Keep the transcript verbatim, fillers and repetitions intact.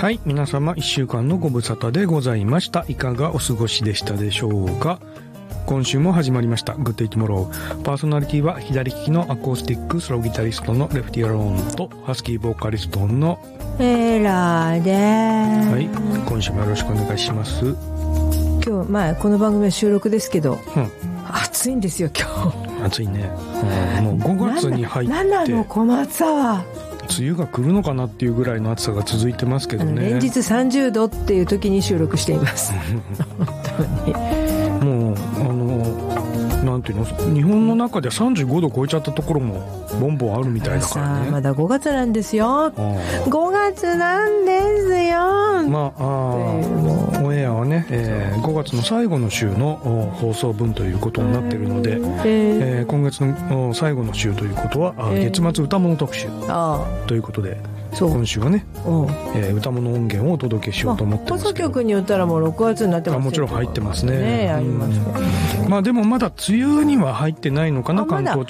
はい、皆様いっしゅうかんのご無沙汰でございました。いかがお過ごしでしたでしょうか。今週も始まりましたグッドイトモロー。パーソナリティは左利きのアコースティックソロギタリストのレフティアローンとハスキーボーカリストのエラーでー。 はい、今週もよろしくお願いします。 今日、まあ、この番組は収録ですけど、 うん、 暑いんですよ今日。 暑いね、うん、もうごがつに入ってなんなのこの暑さは。 梅雨が来るのかなっていうぐらいの暑さが続いてますけどね。 連日さんじゅうどっていう時に収録しています本当にもうあのなんていうの、日本の中ではさんじゅうごど超えちゃったところもボンボンあるみたいだからね。 まだごがつなんですよ。ごがつなんですよ。 まあ、あオンエアはね、えー、ごがつの最後の週の放送分ということになっているので、えーえー、今月の最後の週ということは、えー、月末歌物特集ということで、今週はね、えー、歌物音源をお届けしようと思ってますけど、 放送局によったらもうろくがつになってます。 もちろん入ってますね。 ね、ありますね。 まあでもまだ梅雨には入ってないのかな、関東